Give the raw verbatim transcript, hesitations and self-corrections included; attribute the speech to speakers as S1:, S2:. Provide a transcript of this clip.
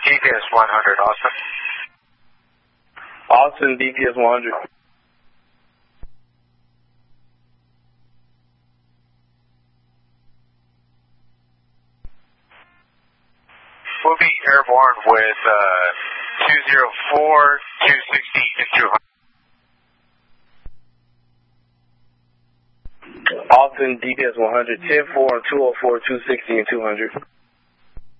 S1: D P S one hundred, Austin.
S2: Austin, D P S one hundred.
S1: We'll be airborne with uh, two zero four, two sixty, and two hundred.
S2: Austin, D P S one hundred, ten four, two oh four, two sixty, and two hundred.